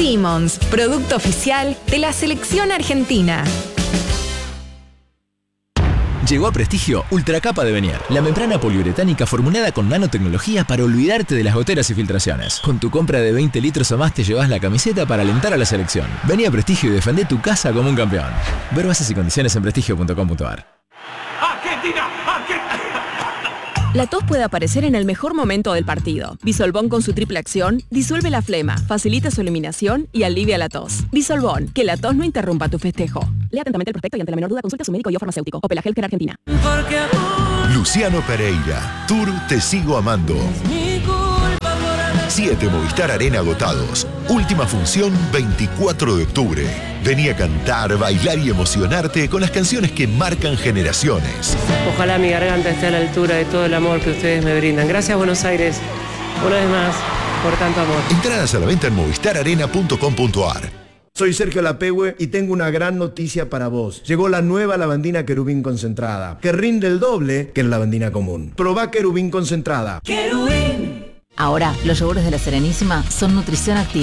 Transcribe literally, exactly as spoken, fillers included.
Simmons, producto oficial de la selección argentina. Llegó a Prestigio Ultracapa de Venier, la membrana poliuretánica formulada con nanotecnología para olvidarte de las goteras y filtraciones. Con tu compra de veinte litros o más te llevas la camiseta para alentar a la selección. Vení a Prestigio y defendé tu casa como un campeón. Ver bases y condiciones en prestigio punto com punto a r. ¡Argentina! ¡Argentina! La tos puede aparecer en el mejor momento del partido. Bisolbón con su triple acción disuelve la flema, facilita su eliminación y alivia la tos. Bisolbón, que la tos no interrumpa tu festejo. Lea atentamente el prospecto y ante la menor duda consulta a su médico y o farmacéutico. Opel Healthcare Argentina. Luciano Pereira, Tour Te Sigo Amando. Siete Movistar Arena agotados. Última función veinticuatro de octubre. Vení a cantar, bailar y emocionarte con las canciones que marcan generaciones. Ojalá mi garganta esté a la altura de todo el amor que ustedes me brindan. Gracias, Buenos Aires, una vez más, por tanto amor. Entradas a la venta en movistar arena punto com punto a r. Soy Sergio Lapehue y tengo una gran noticia para vos. Llegó la nueva lavandina Querubín concentrada, que rinde el doble que la lavandina común. Probá Querubín concentrada. Querubín. Ahora, los yogures de La Serenísima son nutrición activa.